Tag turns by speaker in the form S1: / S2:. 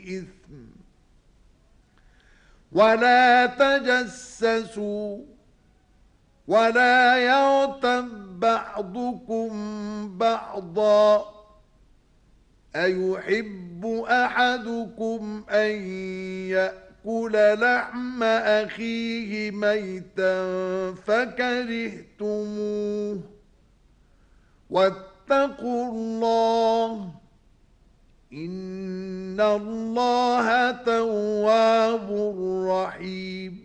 S1: إثم ولا تجسسوا ولا يغتب بعضكم بعضا أيحب أحدكم أن يأكل لحم أخيه ميتا فكرهتموه واتقوا الله إن الله تواب رحيم